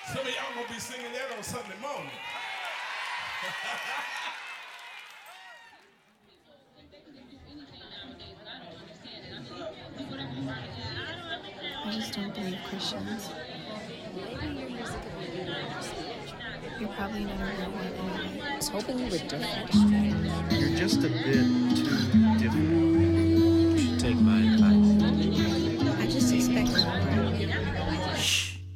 Some of y'all gonna be singing that on Sunday morning. I just don't believe Christians. You're probably not a real one anyway. I was hoping you were different. You're just a bit